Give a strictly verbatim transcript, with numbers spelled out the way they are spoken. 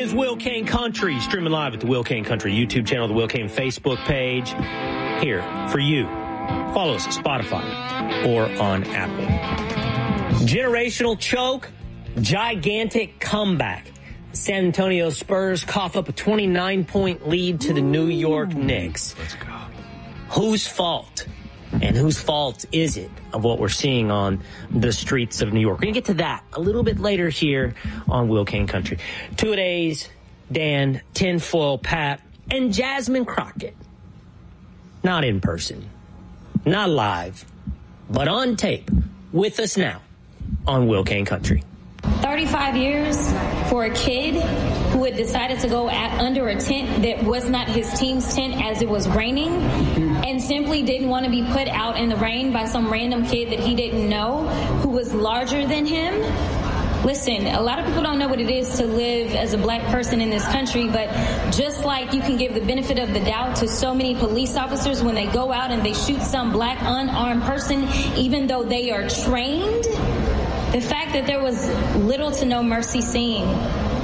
is Will Kane Country, streaming live at the Will Kane Country YouTube channel, the Will Kane Facebook page. Here for you. Follow us at Spotify or on Apple. Generational choke, gigantic comeback. San Antonio Spurs cough up a twenty-nine point lead to the New York Knicks. Let's go. Whose fault? And whose fault is it of what we're seeing on the streets of New York? We're going to get to that a little bit later here on Will Kane Country. Two-a-days, Dan, Tinfoil Pat, and Jasmine Crockett. Not in person, not live, but on tape with us now on Will Kane Country. thirty-five years for a kid who had decided to go at, under a tent that was not his team's tent as it was raining and simply didn't want to be put out in the rain by some random kid that he didn't know who was larger than him. Listen, a lot of people don't know what it is to live as a black person in this country, but just like you can give the benefit of the doubt to so many police officers when they go out and they shoot some black unarmed person, even though they are trained, the fact that there was little to no mercy seen